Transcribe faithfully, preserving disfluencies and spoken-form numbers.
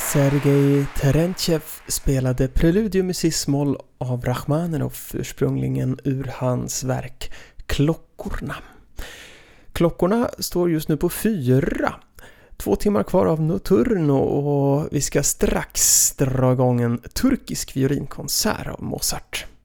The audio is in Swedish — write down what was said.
Sergej Terentjev spelade Preludium i cis-moll av Rachmaninoff, ursprungligen ur hans verk Klockorna. Klockorna står just nu på fyra. Två timmar kvar av Notturno och vi ska strax dra igång en turkisk violinkonsert av Mozart.